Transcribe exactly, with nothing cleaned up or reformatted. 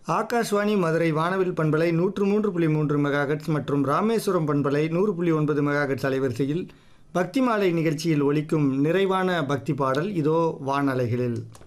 ஆகாஷ்வாணி மதுரை வானவில் பண்பலை நூற்று மூன்று புள்ளி மூன்று மெகாஹெட்ஸ் மற்றும் ராமேஸ்வரம் பண்பலை நூறு புள்ளி ஒன்பது மெகாஹெட்ஸ் அலைவரிசையில் பக்தி மாலை நிகழ்ச்சியில் ஒலிக்கும் நிறைவான பக்தி பாடல் இதோ வானலைகளில்.